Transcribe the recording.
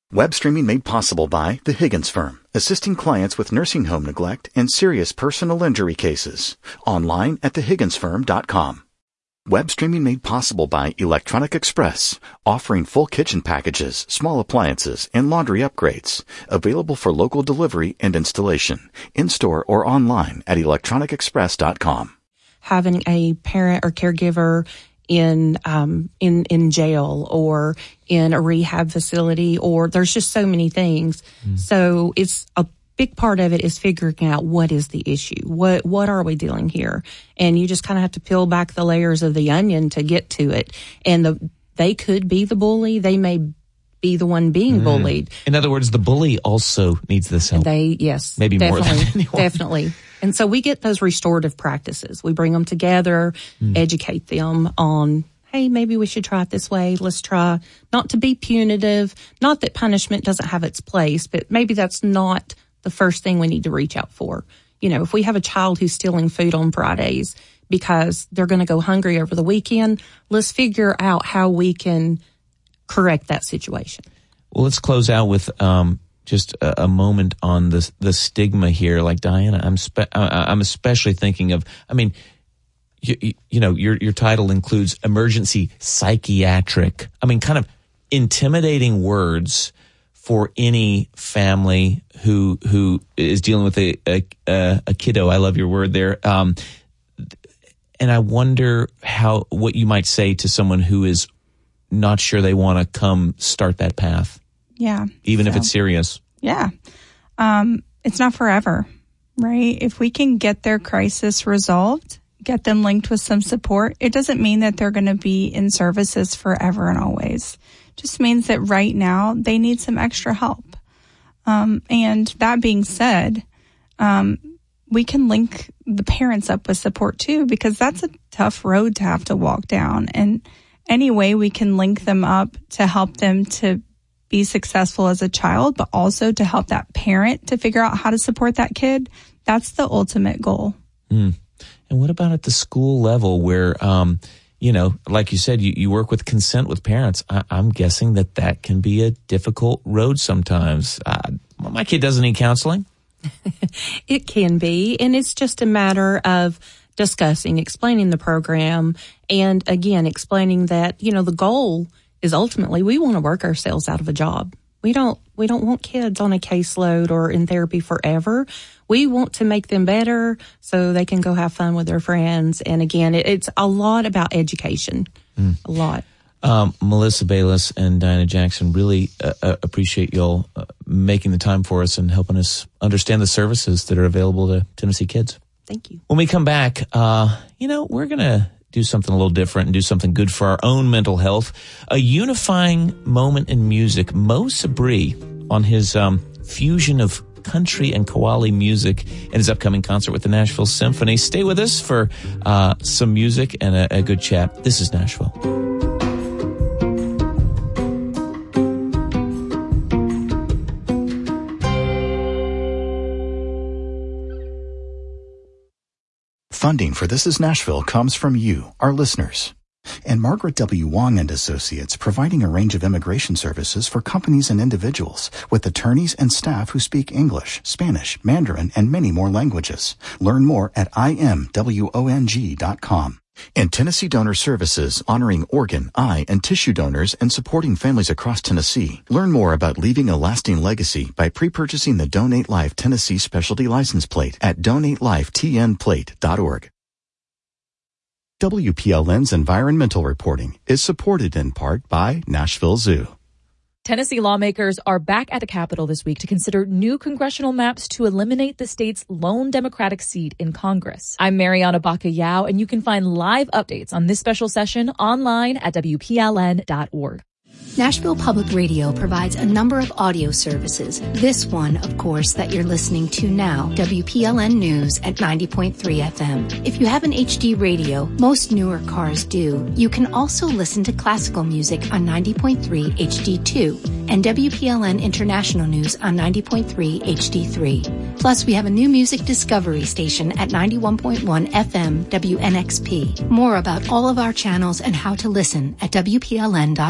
Web streaming made possible by The Higgins Firm, assisting clients with nursing home neglect and serious personal injury cases. Online at thehigginsfirm.com. Web streaming made possible by Electronic Express, offering full kitchen packages, small appliances, and laundry upgrades. Available for local delivery and installation, in-store or online at electronicexpress.com. Having a parent or caregiver in jail or in a rehab facility, or there's just so many things. So it's a big part of it is figuring out what is the issue. What are we dealing here? And you just kind of have to peel back the layers of the onion to get to it. And they could be the bully. They may be the one being bullied. In other words, the bully also needs this help. Yes. Maybe more than anyone. Definitely. And so we get those restorative practices. We bring them together, educate them on, hey, maybe we should try it this way. Let's try not to be punitive. Not that punishment doesn't have its place, but maybe that's not the first thing we need to reach out for. You know, if we have a child who's stealing food on Fridays because they're going to go hungry over the weekend, let's figure out how we can correct that situation. Well, let's close out with just a moment on the stigma here. Like Diana, I'm especially thinking of, I mean, you know, your title includes emergency psychiatric. I mean, kind of intimidating words for any family who is dealing with a kiddo. I love your word there. And I wonder what you might say to someone who is not sure they want to come start that path. Yeah. Even if it's serious. Yeah. It's not forever, right? If we can get their crisis resolved, get them linked with some support, it doesn't mean that they're going to be in services forever and always. It just means that right now they need some extra help. And that being said, we can link the parents up with support too, because that's a tough road to have to walk down. And any way we can link them up to help them to be successful as a child, but also to help that parent to figure out how to support that kid, that's the ultimate goal. And what about at the school level where, you know, like you said, you work with consent with parents. I'm guessing that can be a difficult road sometimes. My kid doesn't need counseling. It can be, and it's just a matter of discussing, explaining the program, and again, explaining that, you know, the goal is ultimately we want to work ourselves out of a job. We don't want kids on a caseload or in therapy forever. We want to make them better so they can go have fun with their friends. And again, it's a lot about education, a lot. Melissa Bayless and Diana Jackson, really appreciate y'all making the time for us and helping us understand the services that are available to Tennessee kids. Thank you. When we come back, you know, we're going to do something a little different and do something good for our own mental health. A unifying moment in music. Mo Sabri on his fusion of country and Kawali music and his upcoming concert with the Nashville Symphony. Stay with us for some music and a good chat. This is Nashville. Funding for This is Nashville comes from you, our listeners. And Margaret W. Wong and Associates, providing a range of immigration services for companies and individuals with attorneys and staff who speak English, Spanish, Mandarin, and many more languages. Learn more at imwong.com. And Tennessee Donor Services, honoring organ, eye, and tissue donors and supporting families across Tennessee. Learn more about leaving a lasting legacy by pre-purchasing the Donate Life Tennessee Specialty License Plate at donatelifetnplate.org. WPLN's environmental reporting is supported in part by Nashville Zoo. Tennessee lawmakers are back at the Capitol this week to consider new congressional maps to eliminate the state's lone Democratic seat in Congress. I'm Mariana Baca-Yao, and you can find live updates on this special session online at WPLN.org. Nashville Public Radio provides a number of audio services. This one, of course, that you're listening to now, WPLN News at 90.3 FM. If you have an HD radio, most newer cars do, you can also listen to classical music on 90.3 HD2 and WPLN International News on 90.3 HD3. Plus, we have a new music discovery station at 91.1 FM WNXP. More about all of our channels and how to listen at WPLN.org.